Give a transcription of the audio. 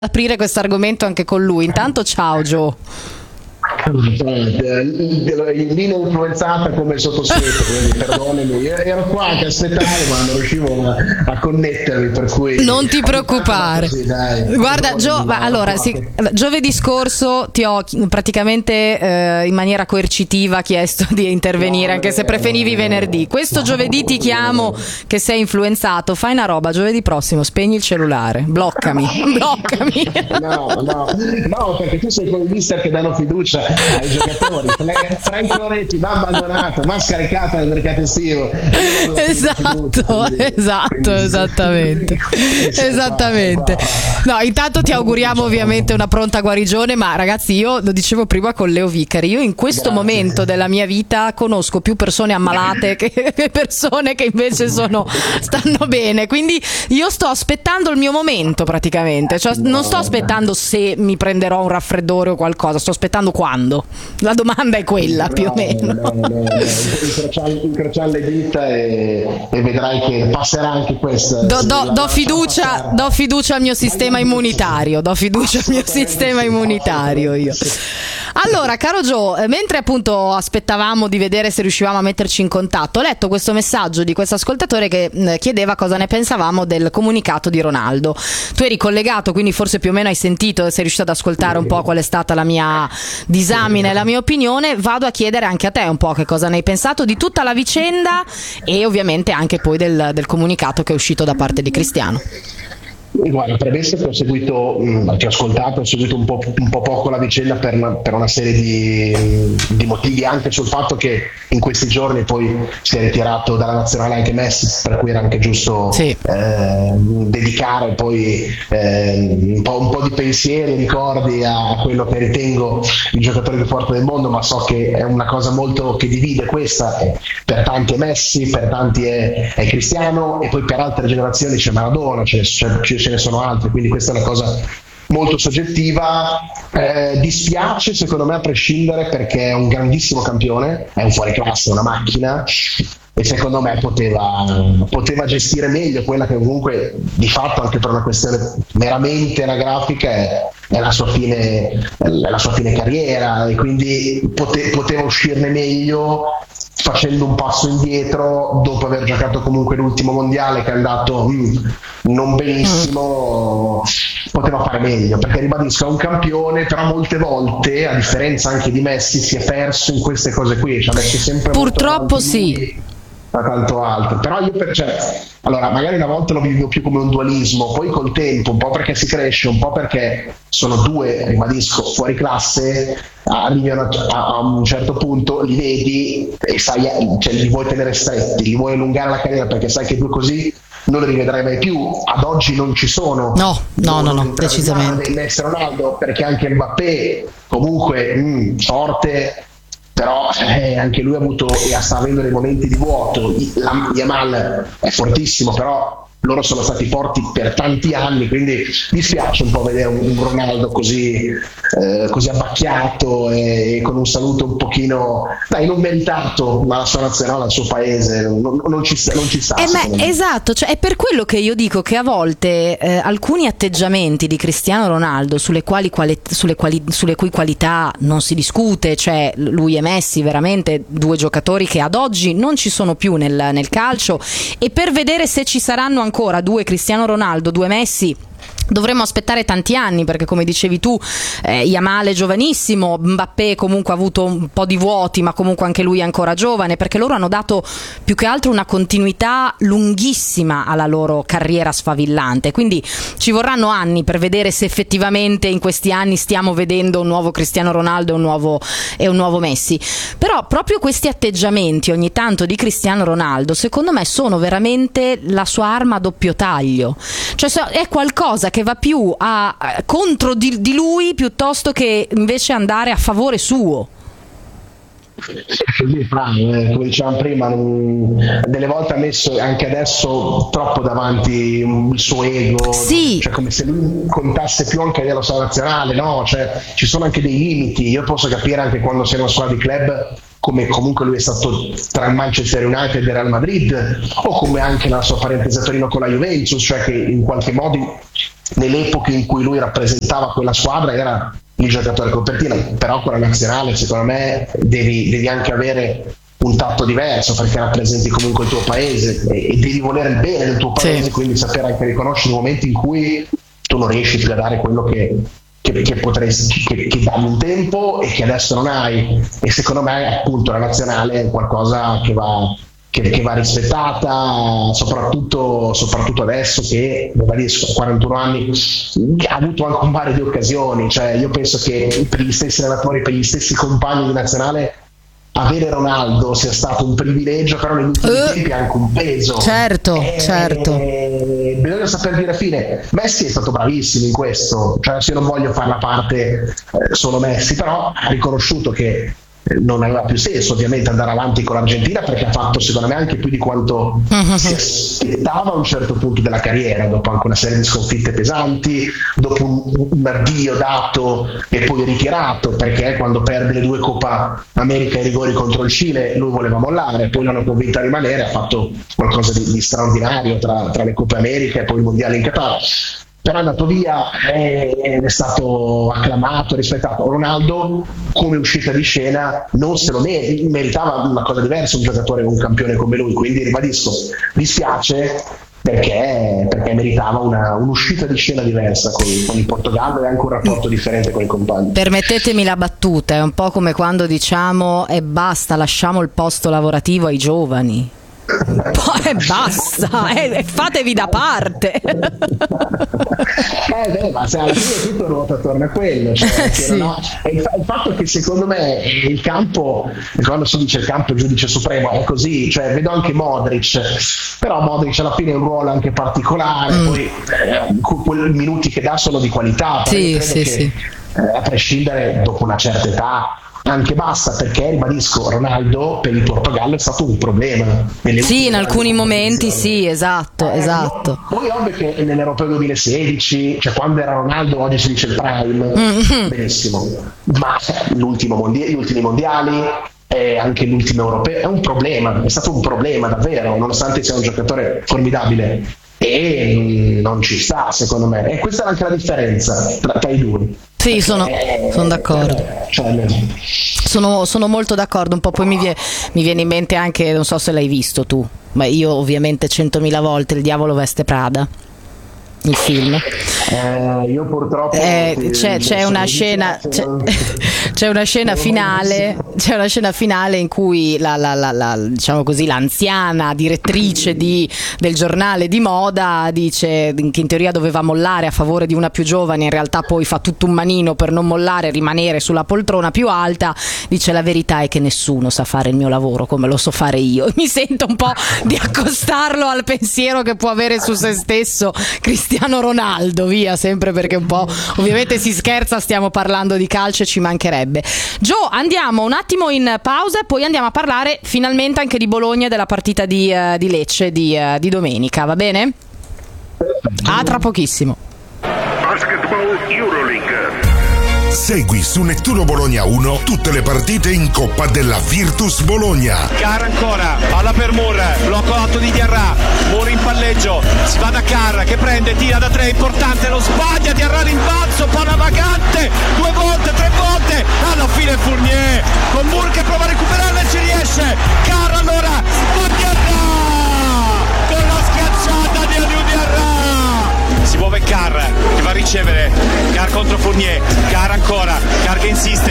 aprire questo argomento anche con lui. Intanto ciao Gio. Lino influenzata come il sottoscritto, quindi perdonami, ero qua che aspettavo ma non riuscivo a connettermi, per cui non ti preoccupare. Così, dai. Guarda Gio, allora giovedì scorso ti ho praticamente in maniera coercitiva chiesto di intervenire, anche se preferivi venerdì. Questo giovedì ti chiamo che sei influenzato, fai una roba, giovedì prossimo spegni il cellulare, bloccami. No, perché tu sei quel mister che danno fiducia ai giocatori. Franco Loretti va abbandonato, va scaricato nel mercato estivo. Esattamente. No, intanto ti auguriamo ovviamente una pronta guarigione, ma ragazzi, io lo dicevo prima con Leo Vicari, io in questo momento della mia vita conosco più persone ammalate che persone che invece stanno bene, quindi io sto aspettando il mio momento praticamente, cioè non sto aspettando se mi prenderò un raffreddore o qualcosa, sto aspettando quando. La domanda è quella, più o meno. Incrociare le dita e vedrai che passerà anche questa. Do fiducia al mio sistema immunitario. Io. Allora, caro Gio, mentre appunto aspettavamo di vedere se riuscivamo a metterci in contatto, ho letto questo messaggio di questo ascoltatore che chiedeva cosa ne pensavamo del comunicato di Ronaldo. Tu eri collegato, quindi forse più o meno hai sentito, sei riuscito ad ascoltare un po' qual è stata la mia disamina e la mia opinione. Vado a chiedere anche a te un po' che cosa ne hai pensato di tutta la vicenda e ovviamente anche poi del comunicato che è uscito da parte di Cristiano. Guarda, premesso che ho seguito, che ho ascoltato, ho seguito un po' poco la vicenda per una serie di motivi, anche sul fatto che in questi giorni poi si è ritirato dalla nazionale anche Messi, per cui era anche giusto dedicare poi un po' di pensieri e ricordi a quello che ritengo il giocatore più forte del mondo, ma so che è una cosa molto che divide questa, per tanti è Messi, per tanti è Cristiano e poi per altre generazioni c'è Maradona, ce ne sono altri, quindi questa è una cosa molto soggettiva. Dispiace secondo me a prescindere, perché è un grandissimo campione, è un fuoriclasse, una macchina, e secondo me poteva gestire meglio quella che comunque di fatto, anche per una questione meramente anagrafica, è la sua fine carriera, e quindi poteva uscirne meglio facendo un passo indietro dopo aver giocato comunque l'ultimo mondiale che è andato non benissimo. Poteva fare meglio, perché ribadisco, è un campione, però molte volte, a differenza anche di Messi, si è perso in queste cose qui, cioè messo sempre purtroppo sì, da tanto altro. Però io allora magari una volta lo vivo più come un dualismo, poi col tempo, un po' perché si cresce, un po' perché sono due, ribadisco, fuori classe, arrivi a un certo punto, li vedi e sai, cioè, li vuoi tenere stretti, li vuoi allungare la carriera, perché sai che due così non li rivedrai mai più. Ad oggi non ci sono. No, decisamente. Messi, Ronaldo, perché anche Mbappé comunque forte, però anche lui sta avendo dei momenti di vuoto. Yamal è fortissimo, però loro sono stati forti per tanti anni, quindi mi spiace un po' vedere un Ronaldo così abbacchiato e con un saluto un pochino non meritato, ma la sua nazionale, al suo paese non ci sta. Esatto, cioè è per quello che io dico che a volte alcuni atteggiamenti di Cristiano Ronaldo sulle cui qualità non si discute, cioè lui e Messi veramente due giocatori che ad oggi non ci sono più nel calcio, e per vedere se ci saranno ancora due Cristiano Ronaldo, due Messi dovremmo aspettare tanti anni, perché come dicevi tu, Yamal è giovanissimo, Mbappé comunque ha avuto un po' di vuoti, ma comunque anche lui è ancora giovane, perché loro hanno dato più che altro una continuità lunghissima alla loro carriera sfavillante, quindi ci vorranno anni per vedere se effettivamente in questi anni stiamo vedendo un nuovo Cristiano Ronaldo e un nuovo Messi. Però proprio questi atteggiamenti ogni tanto di Cristiano Ronaldo secondo me sono veramente la sua arma a doppio taglio, cioè è qualcosa che va più contro di lui piuttosto che invece andare a favore suo. Come dicevamo prima, delle volte ha messo anche adesso troppo davanti il suo ego, cioè come se lui contasse più anche della sua nazionale, no? Cioè, ci sono anche dei limiti. Io posso capire anche quando sei una squadra di club, come comunque lui è stato tra il Manchester United e il Real Madrid, o come anche la sua parentesi a Torino con la Juventus, cioè che in qualche modo nelle epoche in cui lui rappresentava quella squadra era il giocatore copertina, però con la nazionale secondo me devi anche avere un tatto diverso, perché rappresenti comunque il tuo paese e devi volere il bene del tuo paese, sì. Quindi sapere anche riconoscere i momenti in cui tu non riesci più a dare quello che potresti, che danno un tempo e che adesso non hai, e secondo me appunto la nazionale è qualcosa che va rispettata, soprattutto adesso che a 41 anni ha avuto anche un paio di occasioni. Cioè io penso che per gli stessi allenatori, per gli stessi compagni di nazionale, avere Ronaldo sia stato un privilegio, però negli ultimi tempi ha anche un peso. Certo. Bisogna saper dire fine. Messi è stato bravissimo in questo, cioè se non voglio fare la parte solo Messi, però ha riconosciuto che non aveva più senso ovviamente andare avanti con l'Argentina, perché ha fatto secondo me anche più di quanto si aspettava a un certo punto della carriera, dopo anche una serie di sconfitte pesanti, dopo un addio dato e poi ritirato, perché quando perde le 2 Coppa America ai rigori contro il Cile lui voleva mollare, poi l'hanno convinto a rimanere, ha fatto qualcosa di straordinario tra le Coppe America e poi il mondiale in Qatar. Però è andato via, è stato acclamato, rispettato. Ronaldo come uscita di scena non se lo meritava, una cosa diversa un giocatore, un campione come lui, quindi ribadisco, dispiace perché meritava un'uscita di scena diversa con il Portogallo e anche un rapporto differente con i compagni. Permettetemi la battuta, è un po' come quando diciamo e basta, lasciamo il posto lavorativo ai giovani. Poi basta, fatevi da parte. Ma se alla fine tutto ruota attorno a quello, cioè, sì. Il fatto che secondo me il campo, quando si dice il campo è il giudice supremo, è così, cioè vedo anche Modric, però Modric alla fine ha un ruolo anche particolare, poi quei minuti che dà sono di qualità, sì. A prescindere dopo una certa età anche basta, perché ribadisco, Ronaldo per il Portogallo è stato un problema in alcuni momenti, sì, esatto. Poi ovvio che nell'Europeo 2016, cioè quando era Ronaldo, oggi si dice il prime, benissimo, ma gli ultimi mondiali e anche l'ultimo europeo è stato un problema davvero, nonostante sia un giocatore formidabile, e non ci sta secondo me, e questa è anche la differenza tra i due. Sì, sono d'accordo. Sono molto d'accordo. Un po' poi mi viene in mente anche, non so se l'hai visto tu, ma io ovviamente 100.000 volte Il diavolo veste Prada, il film. Io purtroppo c'è una scena finale in cui la diciamo così, l'anziana direttrice del giornale di moda dice che in teoria doveva mollare a favore di una più giovane, in realtà poi fa tutto un manino per non mollare e rimanere sulla poltrona più alta. Dice: la verità è che nessuno sa fare il mio lavoro come lo so fare io. Mi sento un po' di accostarlo al pensiero che può avere su se stesso Cristiano Ronaldo, via, sempre, perché un po' ovviamente si scherza, stiamo parlando di calcio e ci mancherebbe. Gio, andiamo un attimo in pausa e poi andiamo a parlare finalmente anche di Bologna e della partita di Lecce di domenica, va bene? Tra pochissimo. Basketball Euroleague. Segui su Nettuno Bologna 1 tutte le partite in Coppa della Virtus Bologna. Carra ancora, palla per Moore, blocco alto di Diarra, Moore in palleggio, si va da Carra che prende, tira da 3, importante, lo sbaglia, Diarra rimbalzo, palla vagante, 2 volte, 3 volte, alla fine Fournier, con Moore che prova a recuperarla e ci riesce, Carra allora, Diarra, con la schiacciata di Aliou Diarra. Si muove Carr che va a ricevere, Carr contro Fournier, Carr ancora, Carr che insiste,